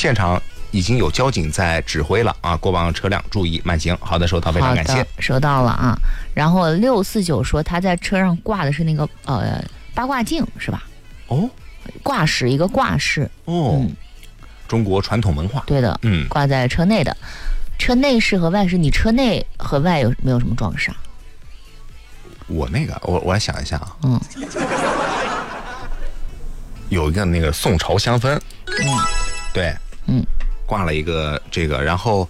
现场已经有交警在指挥了啊，过往车辆注意慢行。好的，收到，非常感谢。 收到了啊。然后649说他在车上挂的是那个八卦镜是吧？ 哦， 挂饰，一个挂饰。 哦，中国传统文化。 对的，挂在车内的。车内饰和外饰，你车内和外有没有什么装饰啊？ 我那个，我来想一下啊。有一个那个宋朝香氛。对。挂了一个这个，然后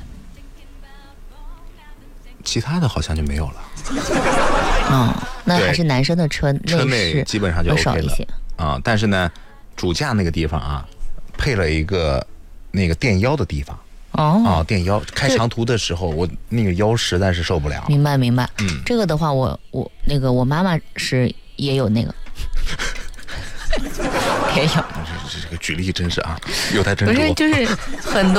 其他的好像就没有了。 那还是男生的车内基本上就 OK 了， 少一些啊。但是呢，主驾那个地方啊，配了一个那个垫腰的地方。垫腰，开长途的时候，我那个腰实在是受不了。 明白。这个的话，我妈妈是也有那个。也有， 这个举例真是啊，有待斟酌。 不是，就是很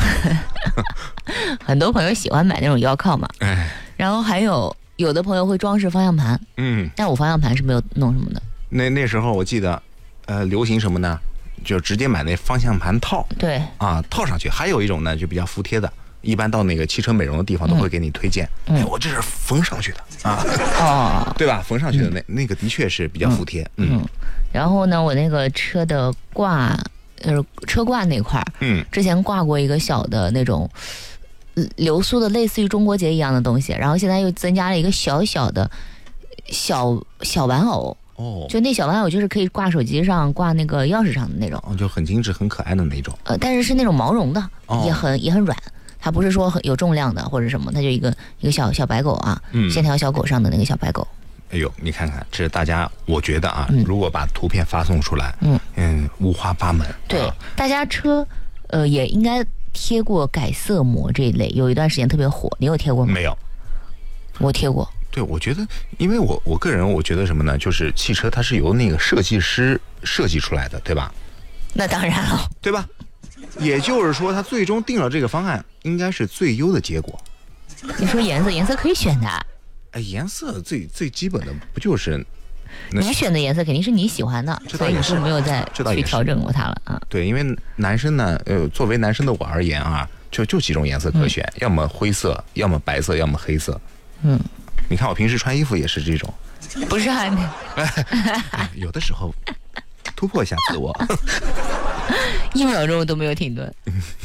多朋友喜欢买那种腰靠嘛，然后还有的朋友会装饰方向盘，但我方向盘是没有弄什么的。 那时候我记得，流行什么呢？就直接买那方向盘套， 对啊，套上去。还有一种呢，就比较服帖的。一般到那个汽车美容的地方都会给你推荐，我这是缝上去的啊，对吧？缝上去的那个的确是比较服帖， 然后呢，我那个车的车挂那块之前挂过一个小的那种流苏的，类似于中国结一样的东西，然后现在又增加了一个小小的小玩偶。就那小玩偶就是可以挂手机上、挂那个钥匙上的那种， 就很精致、很可爱的那种。 但是是那种毛绒的，也很软。它不是说有重量的或者什么，它就一个小白狗啊，线条小狗上的那个小白狗。 哎呦，你看看，这是大家，我觉得啊，如果把图片发送出来，五花八门。 对，大家车也应该贴过改色膜这一类，有一段时间特别火，你有贴过吗？ 没有， 我贴过。 对，我觉得，因为我个人我觉得什么呢？就是汽车它是由那个设计师设计出来的，对吧？ 那当然了， 对吧？也就是说，他最终定了这个方案，应该是最优的结果。 你说颜色可以选的。 颜色最基本的不就是？ 你选的颜色肯定是你喜欢的，所以你是没有再去调整过它了啊。 对，因为男生呢，作为男生的我而言啊，就几种颜色可选，要么灰色，要么白色，要么黑色。你看我平时穿衣服也是这种。 不是还没有的时候突破一下自我。 1秒钟都没有停顿。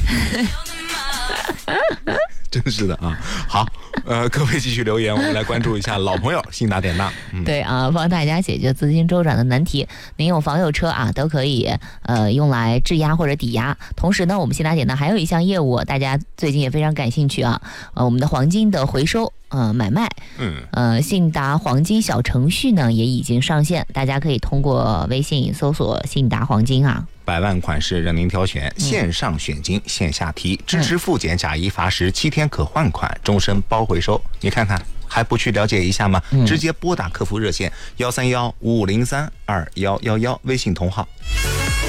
真是的啊！好，各位继续留言，我们来关注一下老朋友信达典当。 对啊，帮大家解决资金周转的难题。您有房有车啊，都可以用来质押或者抵押。同时呢，我们信达典当还有一项业务，大家最近也非常感兴趣啊。我们的黄金的回收买卖，信达黄金小程序呢也已经上线，大家可以通过微信搜索信达黄金啊。 100万款式任您挑选，线上选金，线下提，支持复检假一罚10，7天可换款，终身包回收。你看看还不去了解一下吗？直接拨打客服热线131-5503-2111，微信同号。